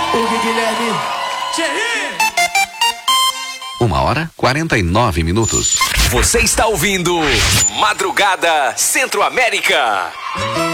O Guilherme. 1h49. Você está ouvindo Madrugada Centro-América.